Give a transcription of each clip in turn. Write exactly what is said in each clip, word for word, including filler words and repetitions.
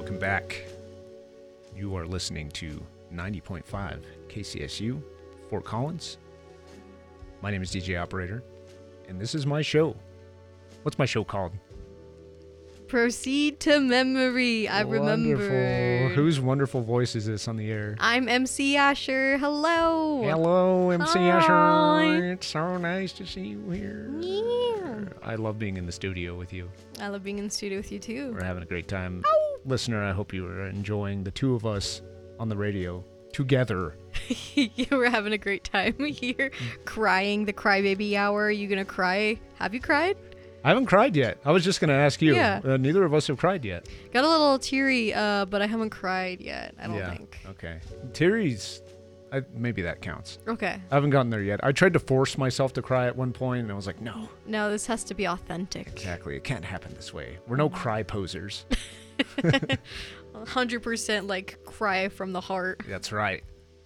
welcome back. You are listening to ninety point five K C S U, Fort Collins. My name is D J Operator, and this is my show. What's my show called? Proceed to Memory. I Wonderful. remember. Whose wonderful voice is this on the air? I'm M C Asher. Hello. Hello, M C Hi. Asher. It's so nice to see you here. Yeah. I love being in the studio with you. I love being in the studio with you too. We're having a great time. Ow. Listener, I hope you are enjoying the two of us on the radio together. You were having a great time here, crying the crybaby hour. Are you gonna cry? Have you cried? I haven't cried yet. I was just going to ask you. Yeah. Uh, neither of us have cried yet. Got a little teary, uh, but I haven't cried yet. I don't yeah. think. Okay. Teary's, I, maybe that counts. Okay. I haven't gotten there yet. I tried to force myself to cry at one point, and I was like, no. No, this has to be authentic. Exactly. It can't happen this way. We're no cry posers. one hundred percent like cry from the heart. That's right.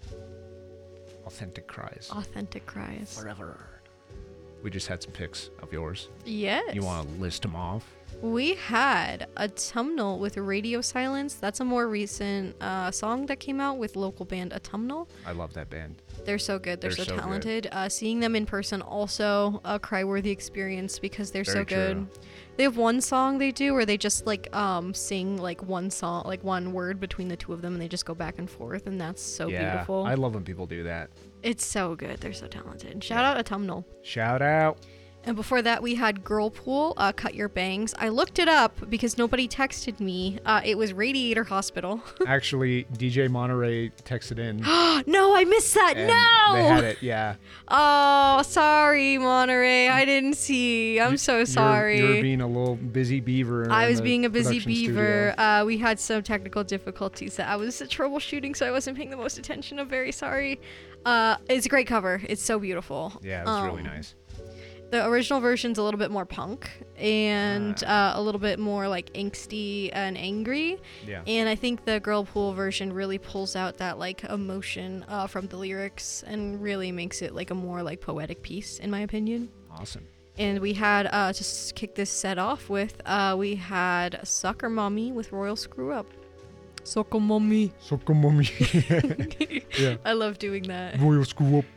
Authentic cries. Authentic cries. Forever. We just had some pics of yours. Yes. You want to list them off? We had Autumnal with Radio Silence. That's a more recent uh, song that came out with local band Autumnal. I love that band. They're so good. They're, They're so, so talented. Uh, seeing them in person also a cry-worthy experience because they're Very so good. true. They have one song they do where they just like um sing like one song, like one word between the two of them, and they just go back and forth, and that's so yeah, beautiful. I love when people do that. It's so good. They're so talented. Shout out Autumnal. Shout out. And before that, we had Girlpool, uh, Cut Your Bangs. I looked it up because nobody texted me. Uh, it was Radiator Hospital. Actually, D J Monterey texted in. No, I missed that. and No! They had it, yeah. Oh, sorry, Monterey. I didn't see. I'm so You're- sorry. You're, being a little busy beaver. I in was the being a busy production beaver. studio. Uh, we had some technical difficulties that I was troubleshooting, so I wasn't paying the most attention. I'm very sorry. Uh, it's a great cover. It's so beautiful. Yeah, it was really Um, nice. The original version's a little bit more punk and Ah. uh, a little bit more like angsty and angry. Yeah. And I think the Girlpool version really pulls out that like emotion uh, from the lyrics and really makes it like a more like poetic piece, in my opinion. Awesome. And we had, uh, to s- kick this set off with, uh, we had Soccer Mommy with Royal Screw Up. Soccer Mommy. Soccer Mommy. Yeah. I love doing that. Royal Screw Up.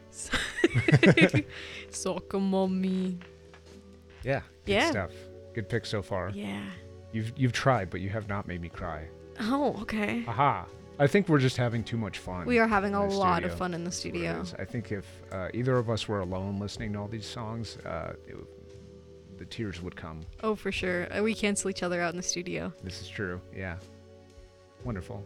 Soccer Mommy. Yeah. Good Yeah. stuff. Good pick so far. Yeah. You've you've tried, but you have not made me cry. Oh, okay. Aha. I think we're just having too much fun. We are having in a the lot studio. of fun in the That's what it studio. is. I think if uh, either of us were alone listening to all these songs, uh, it, would- the tears would come. Oh, for sure. Uh, We cancel each other out in the studio. This is true. Yeah. Wonderful.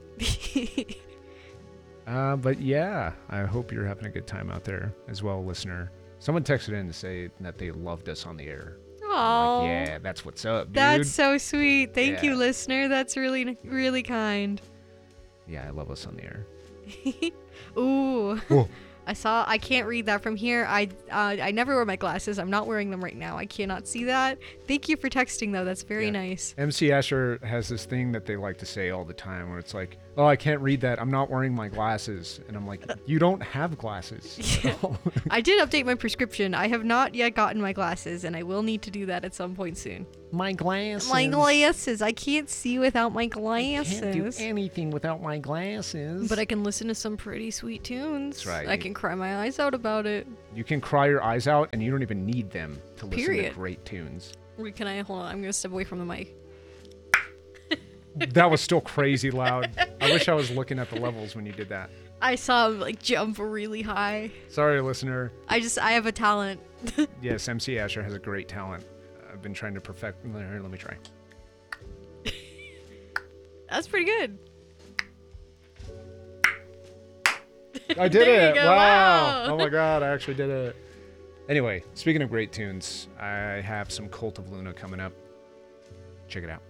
Uh, but yeah, I hope you're having a good time out there as well, listener. Someone texted in to say that they loved us on the air. I'm Oh, like, yeah, that's what's up, dude. that's so sweet. Thank Yeah. you, listener. That's really, really kind. Yeah, I love us on the air. Ooh. Whoa. I saw. I can't read that from here. I uh, I never wear my glasses. I'm not wearing them right now. I cannot see that. Thank you for texting, though. That's very Yeah. nice. M C Asher has this thing that they like to say all the time where it's like, oh, I can't read that. I'm not wearing my glasses. And I'm like, you don't have glasses. Yeah. I did update my prescription. I have not yet gotten my glasses, and I will need to do that at some point soon. My glasses. My glasses. I can't see without my I glasses. can't do anything without my glasses. But I can listen to some pretty sweet tunes. That's right. I can cry my eyes out about it. You can cry your eyes out, and you don't even need them to listen Period. to great tunes. Wait, can I hold on? I'm gonna step away from the mic. That was still crazy loud. I wish I was looking at the levels when you did that. I saw him like jump really high. Sorry, listener. I just I have a talent. Yes, M C Asher has a great talent. I've been trying to perfect. Here, let me try. That's pretty good. I did There you it! go, Wow. wow. Oh my god, I actually did it. Anyway, speaking of great tunes, I have some Cult of Luna coming up. Check it out.